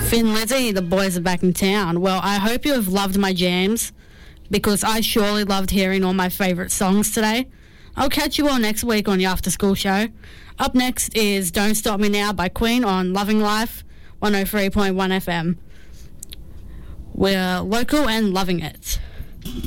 Finn Lizzie, the boys are back in town. Well, I hope you have loved my jams, because I surely loved hearing all my favourite songs today. I'll catch you all next week on the After School Show. Up next is Don't Stop Me Now by Queen on Loving Life 103.1 FM. We're local and loving it.